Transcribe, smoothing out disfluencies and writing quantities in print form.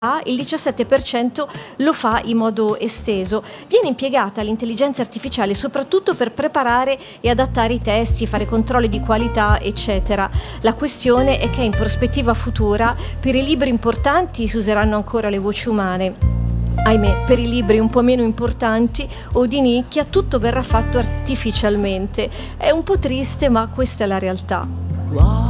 il 17% lo fa in modo esteso. Viene impiegata l'intelligenza artificiale soprattutto per preparare e adattare i testi, fare controlli di qualità, eccetera. La questione è che in prospettiva futura per i libri importanti si useranno ancora le voci umane. Ahimè, per i libri un po' meno importanti o di nicchia tutto verrà fatto artificialmente. È un po' triste, ma questa è la realtà.